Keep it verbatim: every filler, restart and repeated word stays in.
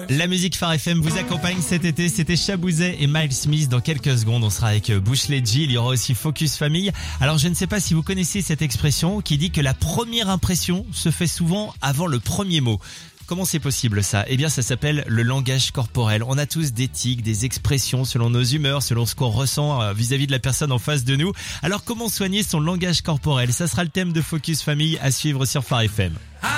La musique Phare F M vous accompagne cet été, c'était Chabouzet et Miles Smith. Dans quelques secondes, on sera avec Bush Leggy, il y aura aussi Focus Famille. Alors je ne sais pas si vous connaissez cette expression qui dit que la première impression se fait souvent avant le premier mot. Comment c'est possible ça ? Eh bien ça s'appelle le langage corporel. On a tous des tics, des expressions selon nos humeurs, selon ce qu'on ressent vis-à-vis de la personne en face de nous. Alors comment soigner son langage corporel ? Ça sera le thème de Focus Famille à suivre sur Phare F M.